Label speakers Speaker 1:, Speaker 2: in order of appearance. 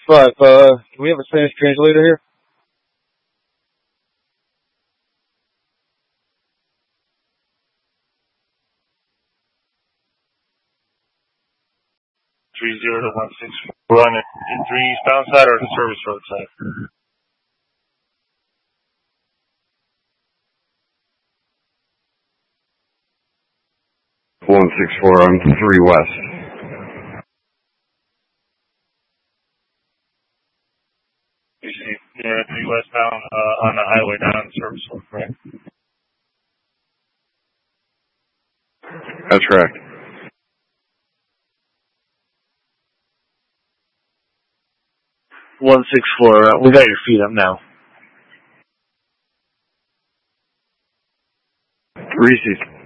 Speaker 1: 5, can we have a Spanish translator here?
Speaker 2: Three zero to 164. We're on the 3 eastbound side or the service road side?
Speaker 3: on 3 west.
Speaker 2: You see, 3 westbound on the highway down the service road, correct?
Speaker 3: That's correct.
Speaker 1: 164, we got your feet up now.
Speaker 3: Reese's.